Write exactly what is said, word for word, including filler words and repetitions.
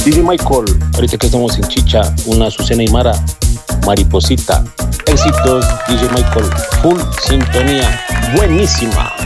D J Michael, ahorita que estamos en Chicha, una Azucena Aymara, Mariposita. Éxitos, D J Michael, full sintonía, buenísima.